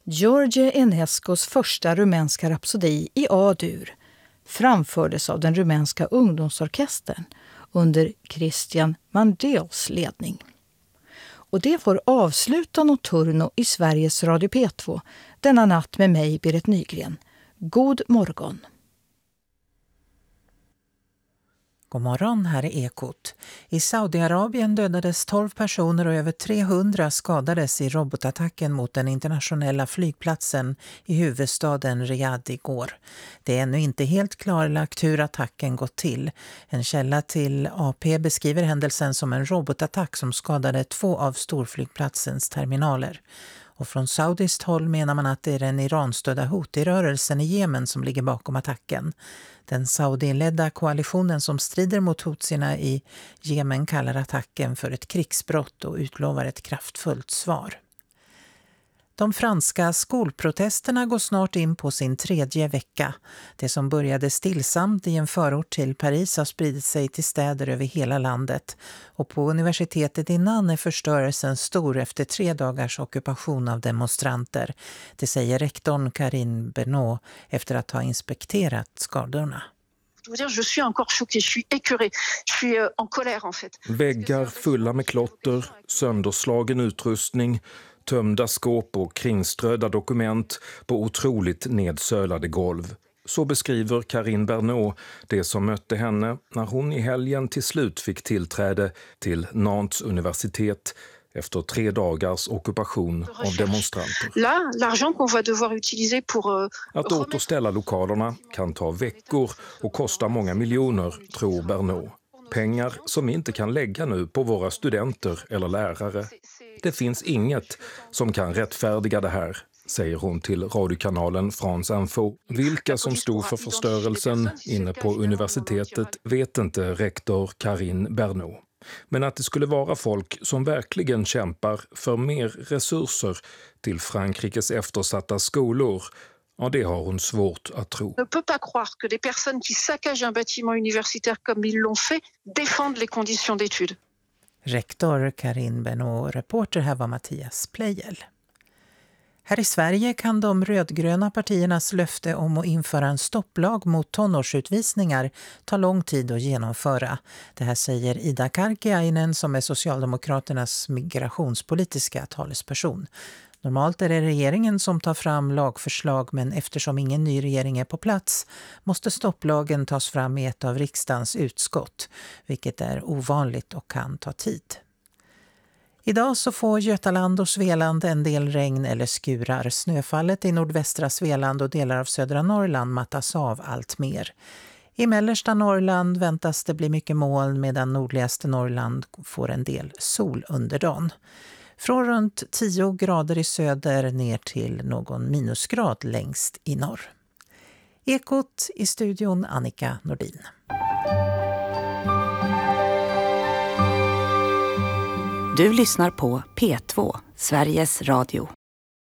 George Enescos första rumänska rapsodi i A-dur framfördes av den rumänska ungdomsorkestern under Christian Mandels ledning. Och det får avsluta Notturno i Sveriges Radio P2 denna natt med mig, Berit Nygren. God morgon! God morgon, här är Ekot. I Saudiarabien dödades 12 personer och över 300 skadades i robotattacken mot den internationella flygplatsen i huvudstaden Riyadh igår. Det är ännu inte helt klarlagt hur attacken gått till. En källa till AP beskriver händelsen som en robotattack som skadade 2 av storflygplatsens terminaler. Och från saudiskt håll menar man att det är den Iran-stödda Houthi-rörelsen i Jemen som ligger bakom attacken. Den Saudi-ledda koalitionen som strider mot Houthierna i Jemen kallar attacken för ett krigsbrott och utlovar ett kraftfullt svar. De franska skolprotesterna går snart in på sin 3:e vecka. Det som började stillsamt i en förort till Paris har spridit sig till städer över hela landet. Och på universitetet i Nantes är förstörelsen stor efter 3 dagars ockupation av demonstranter. Det säger rektorn Karine Bernot efter att ha inspekterat skadorna. Väggar fulla med klotter, sönderslagen utrustning, tömda skåp och kringströdda dokument på otroligt nedsölade golv. Så beskriver Karine Bernot det som mötte henne när hon i helgen till slut fick tillträde till Nantes universitet efter 3 dagars ockupation av demonstranter. Att återställa lokalerna kan ta veckor och kosta många miljoner, tror Bernot. Pengar som vi inte kan lägga nu på våra studenter eller lärare. Det finns inget som kan rättfärdiga det här, säger hon till radiokanalen France Info. Vilka som stod för förstörelsen inne på universitetet vet inte rektor Karine Bernot. Men att det skulle vara folk som verkligen kämpar för mer resurser till Frankrikes eftersatta skolor, ja, det har hon svårt att tro. On ne peut pas croire que des personnes qui saccagent un bâtiment universitaire comme ils l'ont fait défendent les conditions d'études. Rektor Karine Bernot, reporter här var Mattias Plejel. Här i Sverige kan de rödgröna partiernas löfte om att införa en stopplag mot tonårsutvisningar ta lång tid att genomföra. Det här säger Ida Karkiainen som är Socialdemokraternas migrationspolitiska talesperson. Normalt är det regeringen som tar fram lagförslag, men eftersom ingen ny regering är på plats måste stopplagen tas fram i ett av riksdagens utskott, vilket är ovanligt och kan ta tid. Idag så får Götaland och Svealand en del regn eller skurar. Snöfallet i nordvästra Svealand och delar av södra Norrland mattas av allt mer. I mellersta Norrland väntas det bli mycket moln medan nordligaste Norrland får en del sol under dagen. Från runt 10 grader i söder ner till någon minusgrad längst i norr. Ekot i studion Annika Nordin. Du lyssnar på P2, Sveriges Radio.